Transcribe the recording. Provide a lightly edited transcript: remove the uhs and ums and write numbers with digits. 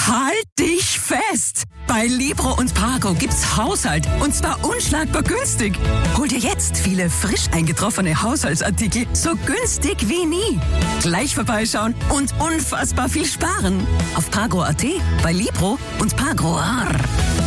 Halt dich fest! Bei Libro und Pago gibt's Haushalt und zwar unschlagbar günstig. Hol dir jetzt viele frisch eingetroffene Haushaltsartikel so günstig wie nie. Gleich vorbeischauen und unfassbar viel sparen. Auf Pago.at, bei Libro und Pago.